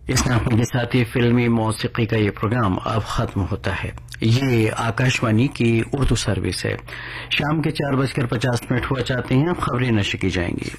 اس نغمے کے ساتھ ہی فلمی موسیقی کا یہ پروگرام اب ختم ہوتا ہے۔ یہ آکاشوانی کی اردو سروس ہے۔ شام کے 4:50 ہوا چاہتے ہیں، اب خبریں نشر کی جائیں گی۔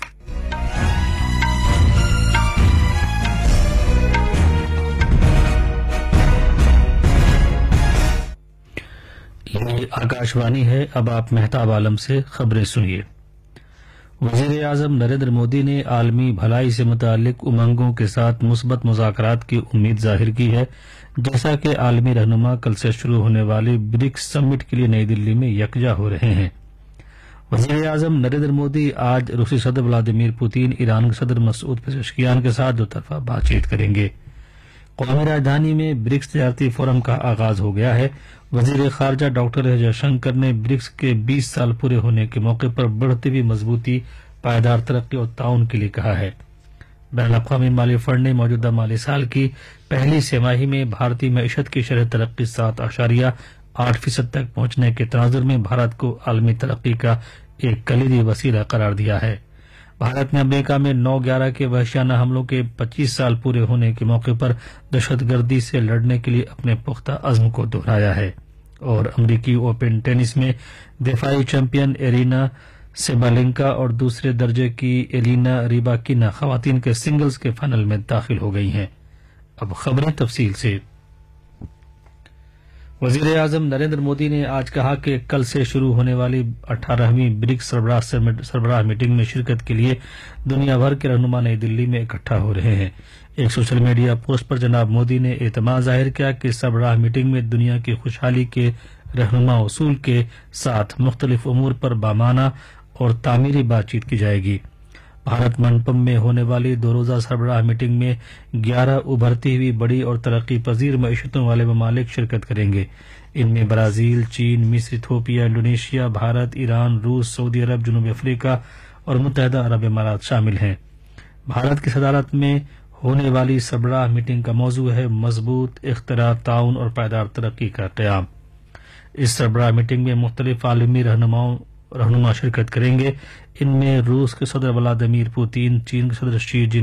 یہ آکاشوانی ہے۔ اب آپ مہتاب عالم سے خبریں سنیے۔ وزیر اعظم نریندر مودی نے عالمی بھلائی سے متعلق امنگوں کے ساتھ مثبت مذاکرات کی امید ظاہر کی ہے، جیسا کہ عالمی رہنما کل سے شروع ہونے والے برکس سمٹ کے لیے نئی دلی میں یکجا ہو رہے ہیں۔ وزیر اعظم نریندر مودی آج روسی صدر ولادیمیر پوتین، ایران کے صدر مسعود پزشکیان کے ساتھ دو طرفہ بات چیت کریں گے۔ قومی راجدھانی میں برکس تجارتی فورم کا آغاز ہو گیا ہے۔ وزیر خارجہ ڈاکٹر ایس جے شنکر نے برکس کے 20 سال پورے ہونے کے موقع پر بڑھتی ہوئی مضبوطی، پائیدار ترقی اور تعاون کے لیے کہا ہے۔ بین الاقوامی مالی فنڈ نے موجودہ مالی سال کی پہلی سہ ماہی میں بھارتی معیشت کی شرح ترقی 7.8% تک پہنچنے کے تناظر میں بھارت کو عالمی ترقی کا ایک کلیدی وسیلہ قرار دیا ہے۔ بھارت نے امریکہ میں 9/11 کے وحشیانہ حملوں کے 25 سال پورے ہونے کے موقع پر دہشت گردی سے لڑنے کے لیے اپنے پختہ عزم کو دہرایا ہے، اور امریکی اوپن ٹینس میں دفاعی چیمپئن ایرینا سیبالینکا اور دوسرے درجے کی ایلینا ریباکینا خواتین کے سنگلز کے فائنل میں داخل ہو گئی ہیں۔ اب خبریں تفصیل سے۔ وزیر اعظم نریندر مودی نے آج کہا کہ کل سے شروع ہونے والی 18ویں برکس سربراہ میٹنگ میں شرکت کے لیے دنیا بھر کے رہنما نئی دلی میں اکٹھا ہو رہے ہیں۔ ایک سوشل میڈیا پوسٹ پر جناب مودی نے اعتماد ظاہر کیا کہ سربراہ میٹنگ میں دنیا کی خوشحالی کے رہنما اصول کے ساتھ مختلف امور پر بامانہ اور تعمیری بات چیت کی جائے گی۔ بھارت منڈپم میں ہونے والی 2 روزہ سربراہ میٹنگ میں 11 ابھرتی ہوئی بڑی اور ترقی پذیر معیشتوں والے ممالک شرکت کریں گے۔ ان میں برازیل، چین، مصر، ایتھوپیا، انڈونیشیا، بھارت، ایران، روس، سعودی عرب، جنوبی افریقہ اور متحدہ عرب امارات شامل ہیں۔ بھارت کی صدارت میں ہونے والی سربراہ میٹنگ کا موضوع ہے مضبوط اختراع، تعاون اور پائیدار ترقی کا قیام۔ اس سربراہ میٹنگ میں مختلف عالمی رہنما شرکت کریں گے۔ ان میں روس کے صدر ولادیمیر پوتین، چین کے صدر شی